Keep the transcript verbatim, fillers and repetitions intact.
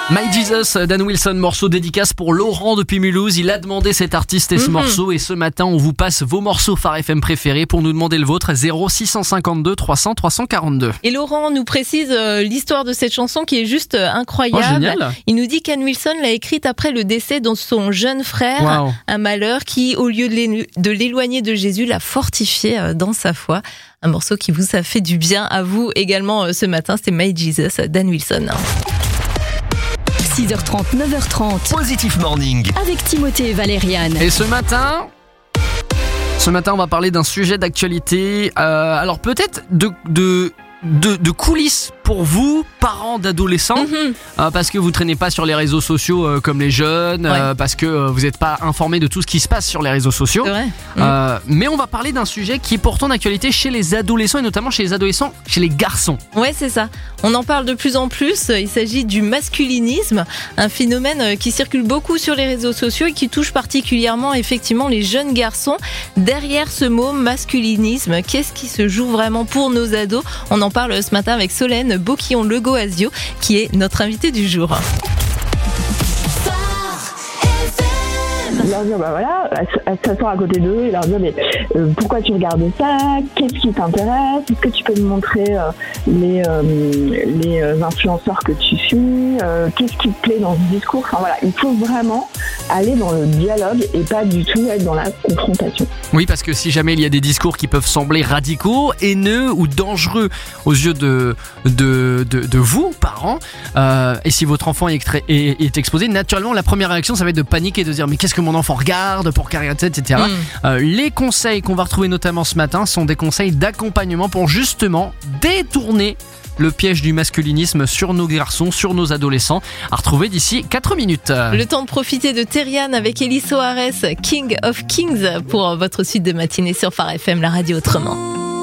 My Jesus, Dan Wilson, morceau dédicace pour Laurent depuis Mulhouse. Il a demandé cet artiste et ce mm-hmm. morceau, et ce matin on vous passe vos morceaux Phare F M préférés pour nous demander le vôtre. Zéro six cent cinquante-deux trois cents trois cent quarante-deux. Et Laurent nous précise euh, l'histoire de cette chanson qui est juste euh, incroyable. Oh, génial. Il nous dit qu'Ann Wilson l'a écrite après le décès de son jeune frère, wow. un malheur qui, au lieu de l'éloigner de Jésus, l'a fortifié euh, dans sa foi. Un morceau qui vous a fait du bien à vous également euh, ce matin. C'était My Jesus, Dan Wilson. six heures trente, neuf heures trente. Positif Morning. Avec Timothée et Valériane. Et ce matin, ce matin, on va parler d'un sujet d'actualité. Euh, alors peut-être de, de, de, de coulisses pour vous, parents d'adolescents, mm-hmm. euh, parce que vous traînez pas sur les réseaux sociaux euh, comme les jeunes, ouais. euh, parce que euh, vous n'êtes pas informés de tout ce qui se passe sur les réseaux sociaux. C'est vrai. Euh, mm. Mais on va parler d'un sujet qui est pourtant d'actualité chez les adolescents, et notamment chez les adolescents, chez les garçons. Ouais, c'est ça. On en parle de plus en plus. Il s'agit du masculinisme, un phénomène qui circule beaucoup sur les réseaux sociaux et qui touche particulièrement effectivement les jeunes garçons. Derrière ce mot masculinisme, qu'est-ce qui se joue vraiment pour nos ados ? On en parle ce matin avec Solène Boquillon-Legoasio, qui est notre invitée du jour. Leur dire bah voilà, s'asseoir à côté d'eux et leur dire mais euh, pourquoi tu regardes ça, qu'est-ce qui t'intéresse, est-ce que tu peux me montrer euh, les euh, les euh, influenceurs que tu suis, euh, qu'est-ce qui te plaît dans ce discours. Enfin voilà, il faut vraiment aller dans le dialogue et pas du tout être dans la confrontation. Oui, parce que si jamais il y a des discours qui peuvent sembler radicaux, haineux ou dangereux aux yeux de de de, de vous, parents, euh, et si votre enfant est, est, est exposé, naturellement la première réaction ça va être de paniquer, de dire mais qu'est-ce que mon enfant regarde, pour qu'arrête, et cetera. Mm. Euh, les conseils qu'on va retrouver notamment ce matin sont des conseils d'accompagnement pour justement détourner le piège du masculinisme sur nos garçons, sur nos adolescents, à retrouver d'ici quatre minutes. Le temps de profiter de Terriane avec Elie Soares, King of Kings, pour votre suite de matinée sur Phare F M, la radio autrement.